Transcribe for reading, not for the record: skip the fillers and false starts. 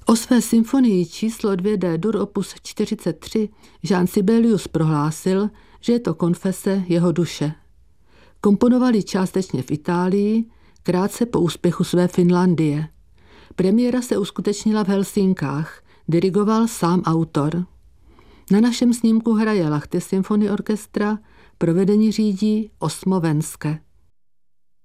O své symfonii číslo 2D dur opus 43 Jean Sibelius prohlásil, že je to konfese jeho duše. Komponoval ji částečně v Itálii, krátce po úspěchu své Finlandie. Premiéra se uskutečnila v Helsinkách, dirigoval sám autor. Na našem snímku hraje Lahti Symphony Orchestra, provedení řídí Osmo Venske.